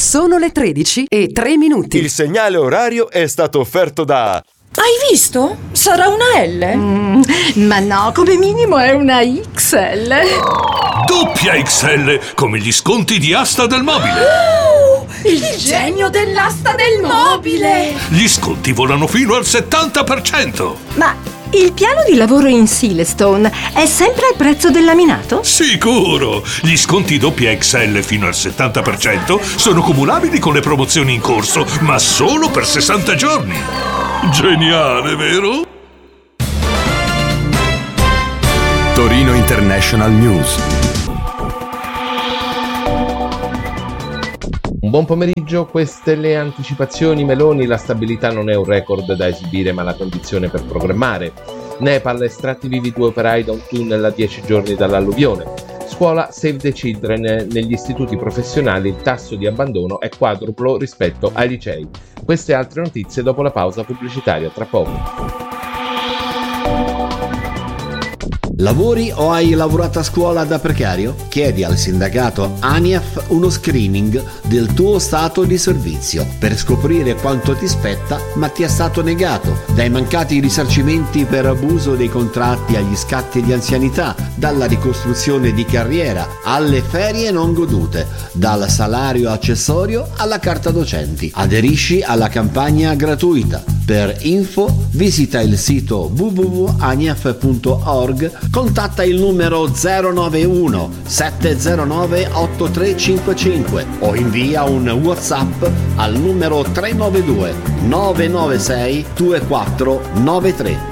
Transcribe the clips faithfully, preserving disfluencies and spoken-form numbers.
Sono le tredici e tre minuti. Il segnale orario è stato offerto da... Hai visto? Sarà una L? Mm, ma no, come minimo è una X L. Doppia X L, come gli sconti di Asta del Mobile. Oh, il genio dell'asta del mobile! Gli sconti volano fino al settanta per cento. Ma il piano di lavoro in Silestone è sempre al prezzo del laminato? Sicuro! Gli sconti doppia X L fino al settanta per cento sono cumulabili con le promozioni in corso, ma solo per sessanta giorni. Geniale, vero? Torino International News. Un buon pomeriggio, queste le anticipazioni Meloni. La stabilità non è un record da esibire ma la condizione per programmare. Nepal, estratti vivi due operai da un tunnel a dieci giorni dall'alluvione. Scuola Save the Children, negli istituti professionali il tasso di abbandono è quadruplo rispetto ai licei. Queste e altre notizie dopo la pausa pubblicitaria, tra poco. Lavori o hai lavorato a scuola da precario? Chiedi al sindacato ANIAF uno screening del tuo stato di servizio per scoprire quanto ti spetta ma ti è stato negato, dai mancati risarcimenti per abuso dei contratti agli scatti di anzianità, dalla ricostruzione di carriera alle ferie non godute, dal salario accessorio alla carta docenti. Aderisci alla campagna gratuita. Per info visita il sito w w w punto aniaf punto org, contatta il numero zero nove uno sette zero nove otto tre cinque cinque o invia un WhatsApp al numero tre nove due nove nove sei due quattro nove tre.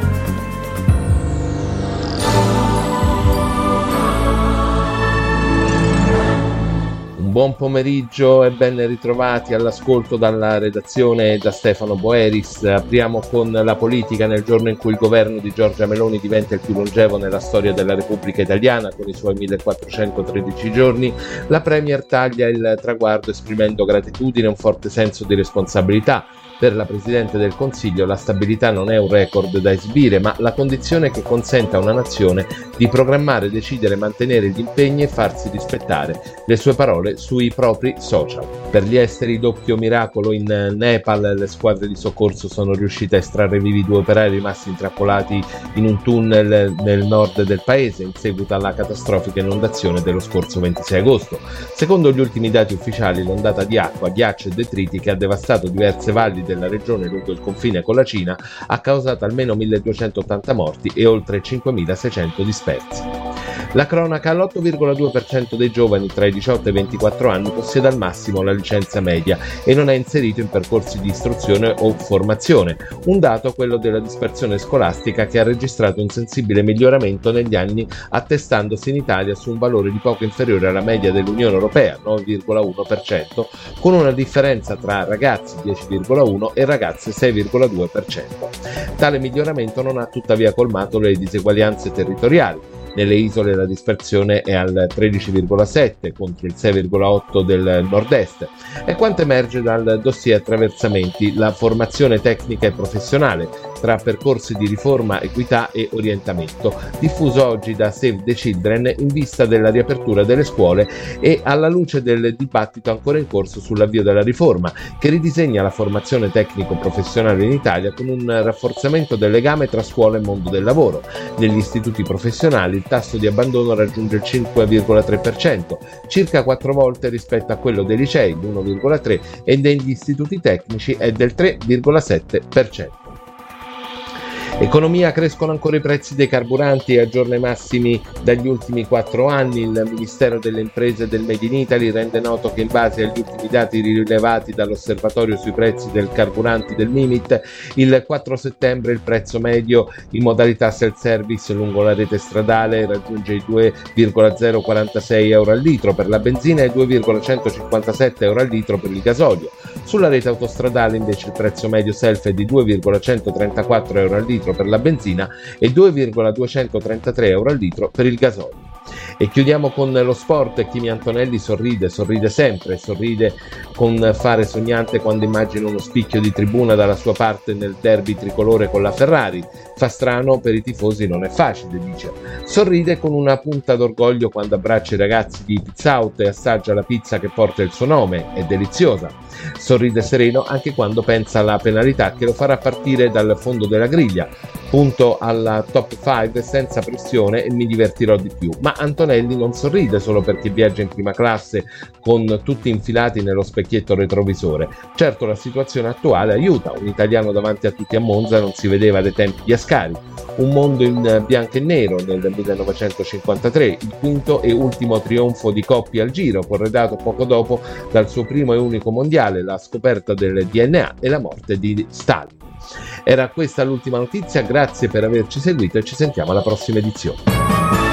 Buon pomeriggio e ben ritrovati all'ascolto dalla redazione da Stefano Boeris. Apriamo con la politica. Nel giorno in cui il governo di Giorgia Meloni diventa il più longevo nella storia della Repubblica Italiana, con i suoi millequattrocentotredici giorni, la Premier taglia il traguardo esprimendo gratitudine e un forte senso di responsabilità. Per la Presidente del Consiglio la stabilità non è un record da esibire, ma la condizione che consenta a una nazione di programmare, decidere, mantenere gli impegni e farsi rispettare. Le sue parole sui propri social. Per gli esteri, doppio miracolo in Nepal, le squadre di soccorso sono riuscite a estrarre vivi due operai rimasti intrappolati in un tunnel nel nord del paese in seguito alla catastrofica inondazione dello scorso ventisei agosto. Secondo gli ultimi dati ufficiali, l'ondata di acqua, ghiaccio e detriti che ha devastato diverse valli della regione lungo il confine con la Cina ha causato almeno milleduecentottanta morti e oltre cinquemilaseicento dispersi. La cronaca: l'otto virgola due per cento dei giovani tra i diciotto e i ventiquattro anni possiede al massimo la licenza media e non è inserito in percorsi di istruzione o formazione, un dato, quello della dispersione scolastica, che ha registrato un sensibile miglioramento negli anni, attestandosi in Italia su un valore di poco inferiore alla media dell'Unione Europea, nove virgola uno per cento, con una differenza tra ragazzi dieci virgola uno e ragazze sei virgola due per cento. Tale miglioramento non ha tuttavia colmato le diseguaglianze territoriali. Nelle isole la dispersione è al tredici virgola sette contro il sei virgola otto del nord-est. E quanto emerge dal dossier attraversamenti, la formazione tecnica e professionale tra percorsi di riforma, equità e orientamento, diffuso oggi da Save the Children in vista della riapertura delle scuole e alla luce del dibattito ancora in corso sull'avvio della riforma, che ridisegna la formazione tecnico-professionale in Italia con un rafforzamento del legame tra scuola e mondo del lavoro. Negli istituti professionali il tasso di abbandono raggiunge il cinque virgola tre per cento, circa quattro volte rispetto a quello dei licei, l'uno virgola tre per cento, e negli istituti tecnici è del tre virgola sette per cento. Economia: crescono ancora i prezzi dei carburanti a giorni massimi dagli ultimi quattro anni. Il Ministero delle Imprese del Made in Italy rende noto che in base agli ultimi dati rilevati dall'osservatorio sui prezzi del carburanti del Mimit, il quattro settembre il prezzo medio in modalità self-service lungo la rete stradale raggiunge i due virgola zero quarantasei euro al litro per la benzina e due virgola centocinquantasette euro al litro per il gasolio. Sulla rete autostradale invece il prezzo medio self è di due virgola centotrentaquattro euro al litro per la benzina e due virgola duecentotrentatré euro al litro per il gasolio. E chiudiamo con lo sport. Kimi Antonelli sorride, sorride sempre, sorride con fare sognante quando immagina uno spicchio di tribuna dalla sua parte nel derby tricolore con la Ferrari. Fa strano, per i tifosi non è facile, dice. Sorride con una punta d'orgoglio quando abbraccia i ragazzi di Pizza Out e assaggia la pizza che porta il suo nome, è deliziosa. Sorride sereno anche quando pensa alla penalità che lo farà partire dal fondo della griglia. Punto alla top cinque senza pressione e mi divertirò di più. Ma Antonelli non sorride solo perché viaggia in prima classe con tutti infilati nello specchietto retrovisore. Certo, la situazione attuale aiuta. Un italiano davanti a tutti a Monza non si vedeva dai tempi di Ascari. Un mondo in bianco e nero nel millenovecentocinquantatré, il quinto e ultimo trionfo di Coppi al Giro, corredato poco dopo dal suo primo e unico mondiale, la scoperta del D N A e la morte di Stalin. Era questa l'ultima notizia, grazie per averci seguito e ci sentiamo alla prossima edizione.